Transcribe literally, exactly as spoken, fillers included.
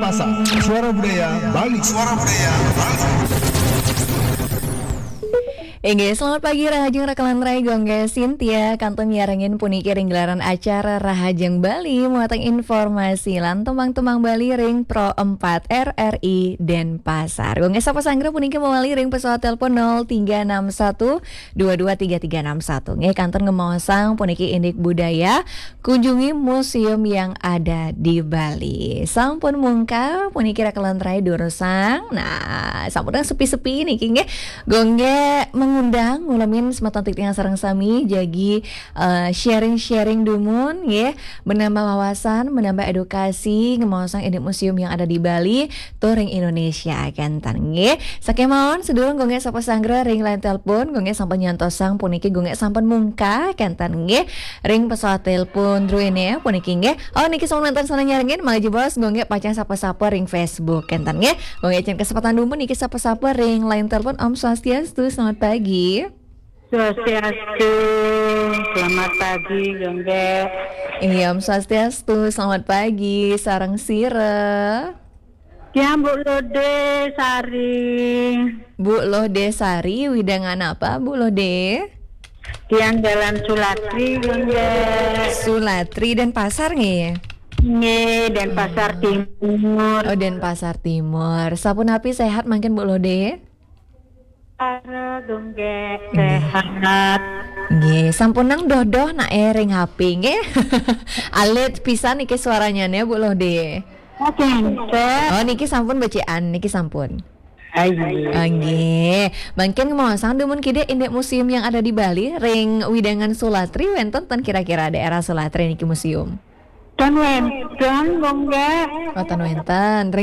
Denpasar, Suara Budaya Bali. Suara Budaya Bali. Engge, selamat pagi Rahajeng Rekalan Rai Gongge Sintia Kantong yarangin puniki ring gelaran acara Rahajeng Bali muatang informasi lan temang-temang Bali ring Pro empat R R I Denpasar. Gongge sapa sanggra puniki mewali ring pesawat telepon nol tiga enam satu dua dua tiga tiga enam satu. Nge kantor ngemosang puniki indik budaya kunjungi museum yang ada di Bali. Sampun mungka puniki Rekalan Rai durusang. Nah, sampun sepi-sepi niki nge gongge mengundang ngulamin sematan titik yang sareng sami jagi uh, sharing-sharing dumun ya, menambah wawasan, menambah edukasi ngemosang eduk museum yang ada di Bali touring Indonesia akan tan nge. Sakemaon sedulur gongge sapa sanggra ring line telepon gongge sampun nyantosang puniki gongge sampun mungka kan tan nge ring pesawat telepon druene puniki nge. Oh niki sampun nonton sana nyarengin maju bos gongge pacang sapa-sapa ring Facebook kan tan nge. Gongge cen kesempatan dumun niki sapa-sapa ring line telepon Om Swastiastu. Selamat pagi. Swastiastu, selamat pagi Gongge. Iya Om Swastiastu, selamat pagi. Sarang sire. Ya Bu Lode Sari. Bu Lode Sari, widangan apa Bu Lode? Tiang Jalan Sulatri Gongge. Sulatri dan pasar nge? Nge, Denpasar Timur. Oh Denpasar Timur. Sapunapi sehat makin Bu Lode? Ara Gongge sehat. Nggih, sampun nang dodoh nak ering H P nggih. Alit pisan niki suaranya nih Bu Lode. Oke, Oh niki sampun bacaan niki sampun. ayo. Nggih, mungkin ngomong dumun kide indek museum yang ada di Bali ring Widangan Sulatri wenten ten kira-kira daerah Sulatri niki museum. Tan wenten Gongge. Oh ten wenten